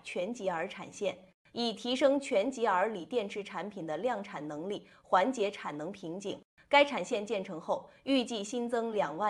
全极尔产线，以提升全极尔锂电池产品的量产能力，缓解产能瓶颈。该产线建成后，预计新增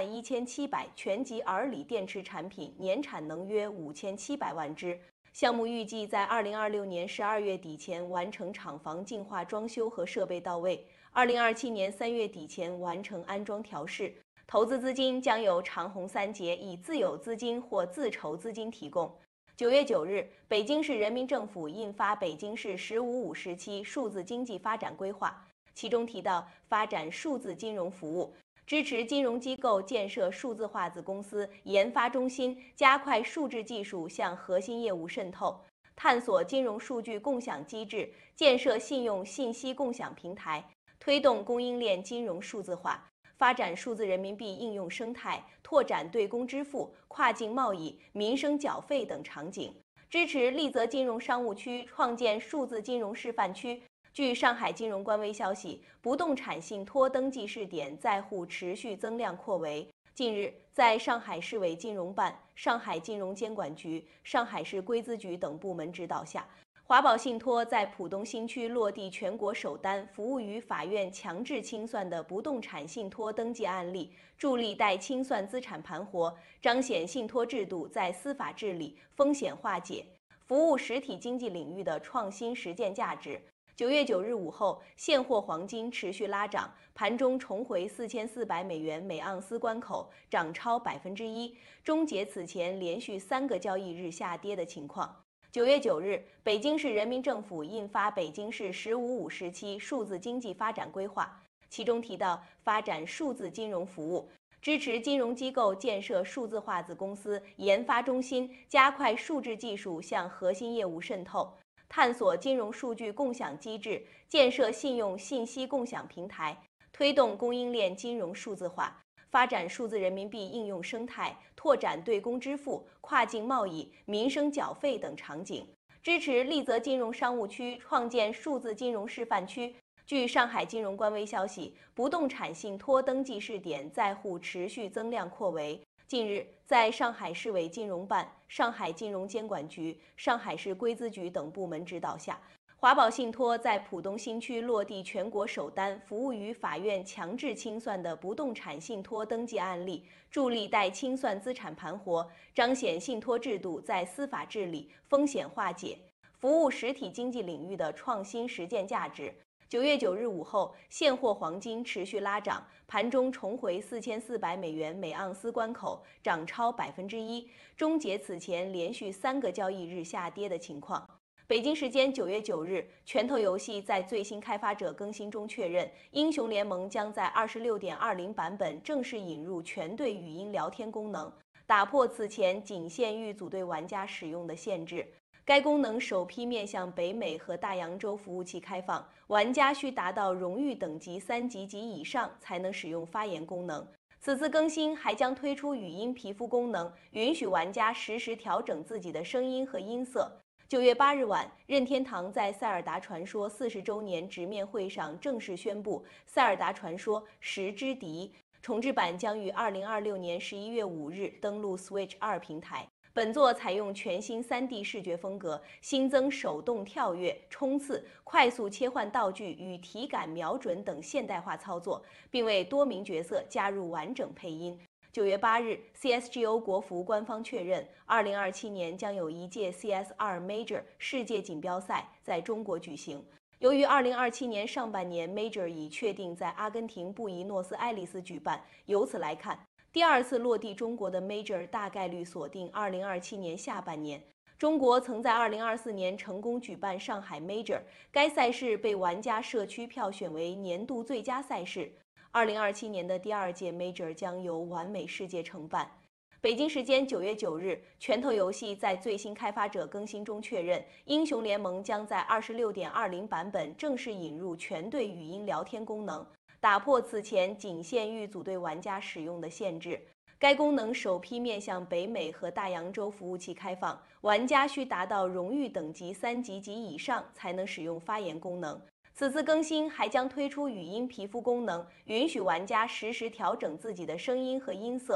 21700全极尔锂电池产品，年产能约5700万只。项目预计在2026年12月底前完成厂房净化装修和设备到位，2027年3月底前完成安装调试。投资资金将由长虹三杰以自有资金或自筹资金提供。9月9日，北京市人民政府印发《北京市“十五五”时期数字经济发展规划》，其中提到发展数字金融服务，支持金融机构建设数字化子公司、研发中心，加快数字技术向核心业务渗透，探索金融数据共享机制，建设信用信息共享平台，推动供应链金融数字化。发展数字人民币应用生态，拓展对公支付、跨境贸易、民生缴费等场景，支持丽泽金融商务区创建数字金融示范区。据上海金融官微消息，不动产信托登记试点在沪持续增量扩围。近日，在上海市委金融办、上海金融监管局、上海市规资局等部门指导下，华宝信托在浦东新区落地全国首单服务于法院强制清算的不动产信托登记案例，助力待清算资产盘活，彰显信托制度在司法治理、风险化解、服务实体经济领域的创新实践价值。9月9日午后，现货黄金持续拉涨，盘中重回4400美元每盎司关口，涨超1%，终结此前连续3个交易日下跌的情况。9月9日，北京市人民政府印发《北京市“十五五”时期数字经济发展规划》，其中提到发展数字金融服务，支持金融机构建设数字化子公司、研发中心，加快数字技术向核心业务渗透，探索金融数据共享机制，建设信用信息共享平台，推动供应链金融数字化。发展数字人民币应用生态，拓展对公支付、跨境贸易、民生缴费等场景，支持丽泽金融商务区创建数字金融示范区。据上海金融官微消息，不动产信托登记试点在沪持续增量扩围。近日，在上海市委金融办、上海金融监管局、上海市规资局等部门指导下，华宝信托在浦东新区落地全国首单服务于法院强制清算的不动产信托登记案例，助力待清算资产盘活，彰显信托制度在司法治理、风险化解、服务实体经济领域的创新实践价值。9月9日午后，现货黄金持续拉涨，盘中重回4400美元每盎司关口，涨超1%，终结此前连续3个交易日下跌的情况。北京时间9月9日，拳头游戏在最新开发者更新中确认，英雄联盟将在26.20版本正式引入全队语音聊天功能，打破此前仅限于组队玩家使用的限制。该功能首批面向北美和大洋洲服务器开放，玩家需达到荣誉等级3级及以上才能使用发言功能。此次更新还将推出语音皮肤功能，允许玩家实时调整自己的声音和音色。9月8日晚，任天堂在《塞尔达传说》40周年直面会上正式宣布，《塞尔达传说：时之笛》重制版将于2026年11月5日登陆 Switch 2平台。本作采用全新3D 视觉风格，新增手动跳跃、冲刺、快速切换道具与体感瞄准等现代化操作，并为多名角色加入完整配音。9月8日 ，CSGO 国服官方确认，2027年将有一届 CS2 Major 世界锦标赛在中国举行。由于2027年上半年 Major 已确定在阿根廷布宜诺斯艾利斯举办，由此来看，第2次落地中国的 Major 大概率锁定2027年下半年。中国曾在2024年成功举办上海 Major， 该赛事被玩家社区票选为年度最佳赛事。2027年的第2届 Major 将由完美世界承办。北京时间9月9日，拳头游戏在最新开发者更新中确认，英雄联盟将在26.20版本正式引入全队语音聊天功能，打破此前仅限于组队玩家使用的限制。该功能首批面向北美和大洋洲服务器开放，玩家需达到荣誉等级3级及以上才能使用发言功能。此次更新还将推出语音皮肤功能，允许玩家实时调整自己的声音和音色。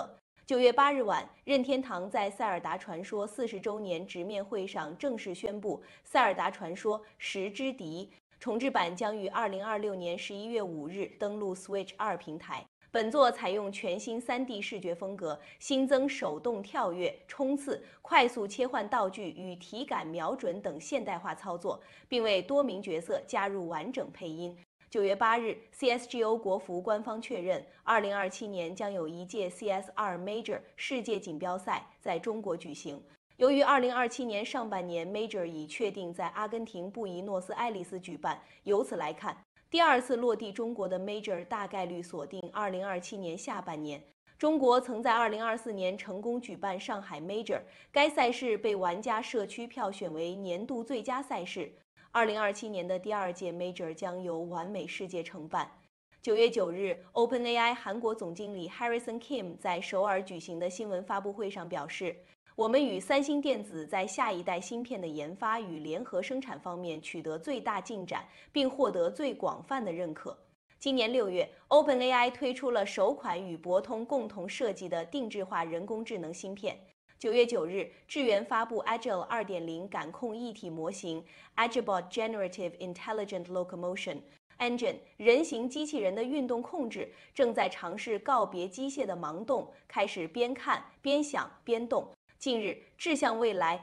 9月8日晚，任天堂在《塞尔达传说》40周年直面会上正式宣布，《塞尔达传说：时之笛》重制版将于2026年11月5日登陆 Switch 2平台。本作采用全新3D 视觉风格，新增手动跳跃、冲刺、快速切换道具与体感瞄准等现代化操作，并为多名角色加入完整配音。9月8日 ，CSGO 国服官方确认，2027年将有一届 CS2 Major 世界锦标赛在中国举行。由于2027年上半年 Major 已确定在阿根廷布宜诺斯艾利斯举办，由此来看，第2次落地中国的 Major 大概率锁定2027年下半年。中国曾在2024年成功举办上海 Major， 该赛事被玩家社区票选为年度最佳赛事。2027年的第2届 Major 将由完美世界承办。9月9日 ，OpenAI 韩国总经理 Harrison Kim 在首尔举行的新闻发布会上表示，我们与三星电子在下一代芯片的研发与联合生产方面取得最大进展，并获得最广泛的认可。今年6月 ，OpenAI 推出了首款与博通共同设计的定制化人工智能芯片。9月9日，智源发布 Agile 2.0感控一体模型 Agilebot Generative Intelligent Locomotion Engine 人形机器人的运动控制正在尝试告别机械的盲动，开始边看边想边动。近日，志向未来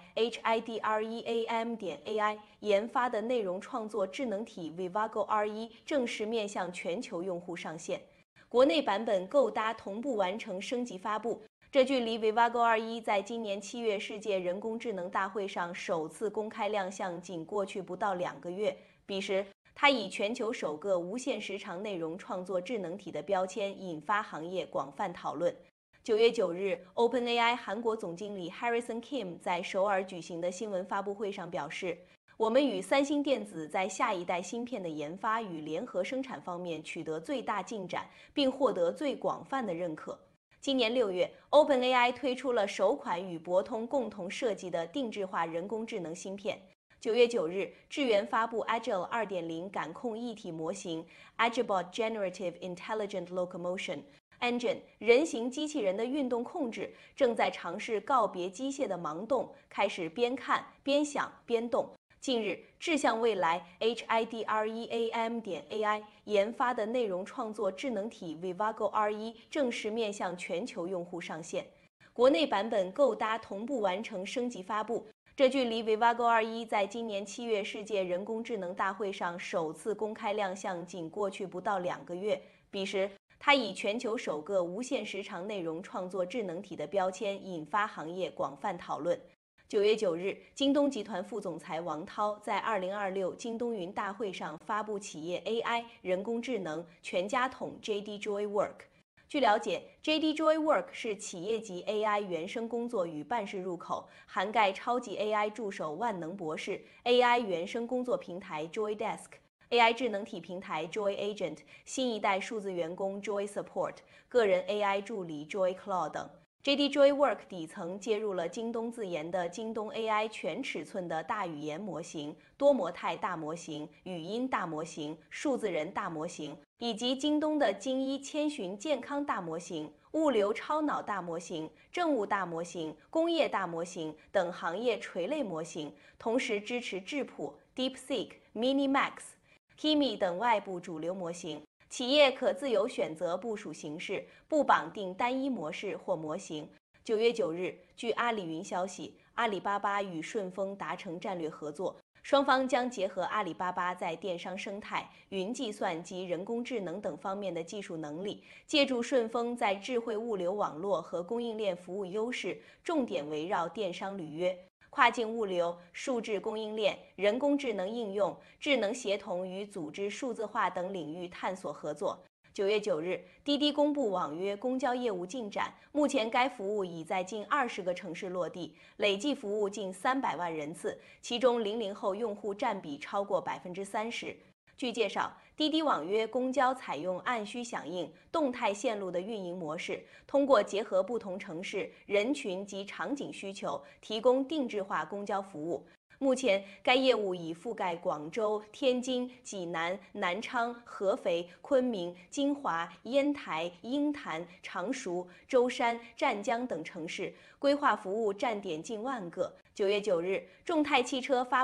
HIDREAM.AI 研发的内容创作智能体 Vivago R1 正式面向全球用户上线，国内版本购搭同步完成升级发布。这距离 Vivago R1 在今年7月世界人工智能大会上首次公开亮相仅过去不到2个月。彼时，它以全球首个无限时长内容创作智能体的标签引发行业广泛讨论。9月9日 ，OpenAI 韩国总经理 Harrison Kim 在首尔举行的新闻发布会上表示，我们与三星电子在下一代芯片的研发与联合生产方面取得最大进展，并获得最广泛的认可。今年6月 ，OpenAI 推出了首款与博通共同设计的定制化人工智能芯片。9月9日，智源发布 Agile 2.0感控一体模型 Agilebot Generative Intelligent Locomotion Engine 人形机器人的运动控制正在尝试告别机械的盲动，开始边看边想边动。近日，志向未来 HIDREAM.AI 研发的内容创作智能体 Vivago R1 正式面向全球用户上线，国内版本购搭同步完成升级发布。这距离 Vivago R1 在今年7月世界人工智能大会上首次公开亮相仅过去不到2个月。彼时，它以全球首个无限时长内容创作智能体的标签引发行业广泛讨论。9月9日，京东集团副总裁王涛在2026京东云大会上发布企业 AI 人工智能全家桶 JD Joy Work。据了解 ，JD Joy Work 是企业级 AI 原生工作与办事入口，涵盖超级 AI 助手万能博士、AI 原生工作平台 Joy Desk、AI 智能体平台 Joy Agent、新一代数字员工 Joy Support、个人 AI 助理 Joy Claw 等。JD Joy Work 底层接入了京东自研的京东 AI 全尺寸的大语言模型、多模态大模型、语音大模型、数字人大模型，以及京东的京一千寻健康大模型、物流超脑大模型、政务大模型、工业大模型等行业垂类模型，同时支持质朴、DeepSeek、Minimax、Kimi 等外部主流模型。企业可自由选择部署形式，不绑定单一模式或模型。9月9日，据阿里云消息，阿里巴巴与顺丰达成战略合作，双方将结合阿里巴巴在电商生态、云计算及人工智能等方面的技术能力，借助顺丰在智慧物流网络和供应链服务优势，重点围绕电商履约、跨境物流、数字供应链、人工智能应用、智能协同与组织数字化等领域探索合作。9月9日，滴滴公布网约公交业务进展，目前该服务已在近20个城市落地，累计服务近300万人次，其中00后用户占比超过30%。据介绍，滴滴网约公交采用按需响应、动态线路的运营模式，通过结合不同城市、人群及场景需求，提供定制化公交服务。 目前，该业务已覆盖广州、天津、济南、南昌、合肥、昆明、金华、烟台、鹰潭、常熟、舟山、湛江等城市，规划服务站点近万个。9月9日，众泰汽车发